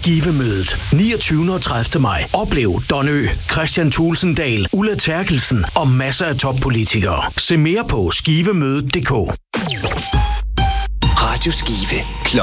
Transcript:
Skivemødet 29. og 30. maj. Oplev Don Ø, Christian Thulesen Ulla Terkelsen og masser af toppolitikere. Se mere på skivemødet.dk. Radio Skive.